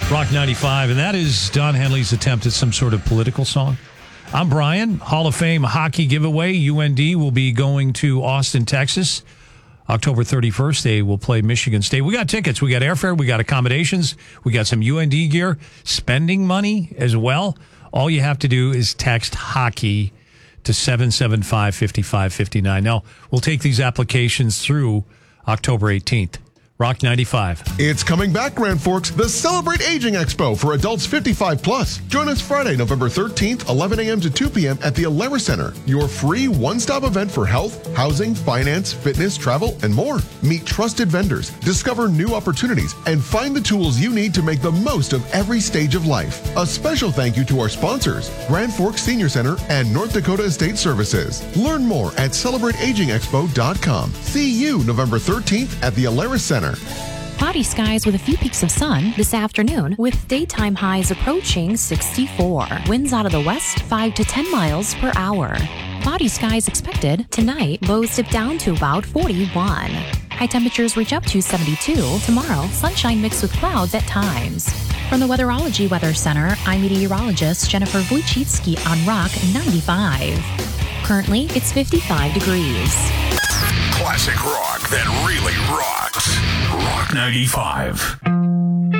Rock 95, and that is Don Henley's attempt at some sort of political song. I'm Brian. Hall of Fame hockey giveaway. UND will be going to Austin, Texas, October 31st. They will play Michigan State. We got tickets. We got airfare. We got accommodations. We got some UND gear. Spending money as well. All you have to do is text hockey to 775-5559. Now, we'll take these applications through October 18th. Rock 95. It's coming back, Grand Forks, the Celebrate Aging Expo for adults 55 plus. Join us Friday, November 13th, 11 a.m. to 2 p.m. at the Alara Center, your free one-stop event for health, housing, finance, fitness, travel, and more. Meet trusted vendors, discover new opportunities, and find the tools you need to make the most of every stage of life. A special thank you to our sponsors, Grand Forks Senior Center and North Dakota Estate Services. Learn more at celebrateagingexpo.com. See you November 13th at the Alara Center. Cloudy skies with a few peaks of sun this afternoon, with daytime highs approaching 64. Winds out of the west 5 to 10 miles per hour. Cloudy skies expected tonight. Lows dip down to about 41. High temperatures reach up to 72. Tomorrow, sunshine mixed with clouds at times. From the Weatherology Weather Center, I'm meteorologist Jennifer Wojcicki on Rock 95. Currently, it's 55 degrees. Classic rock that really rocks. Rock 95.